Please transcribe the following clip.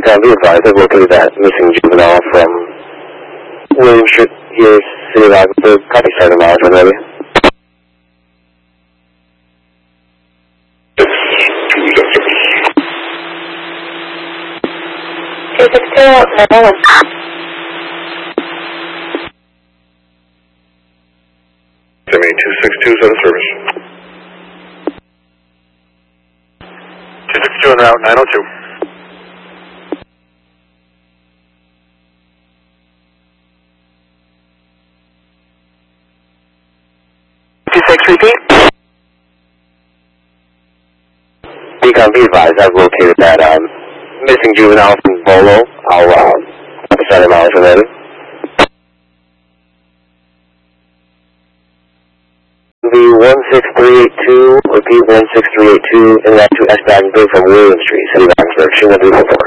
be advised, I've located that missing juvenile from William Street, here, City of Rockford. Copy 7 miles when ready. Semi 262 is out of service. 262 en route 902. Repeat. Decon, be advised, I've located that missing juvenile from Bolo. I'll copy 7 miles when ready. V16382, repeat 16382, and that to S. Baggenburg from William Street, City of Roxburgh, Shingle 344.